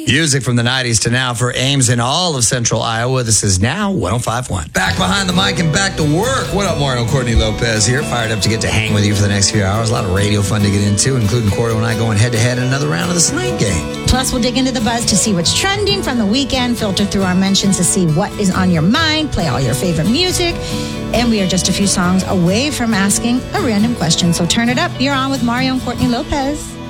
Music from the 90s to now for Ames in all of central Iowa. This is now 105.1. Back behind the mic and back to work. What up, Mario? Courtney Lopez here. Fired up to get to hang with you for the next few hours. A lot of radio fun to get into, including Cordo and I going head-to-head in another round of the Slang Game. Plus, we'll dig into the buzz to see what's trending from the weekend, filter through our mentions to see what is on your mind, play all your favorite music, and we are just a few songs away from asking a random question. So turn it up. You're on with Mario and Courtney Lopez.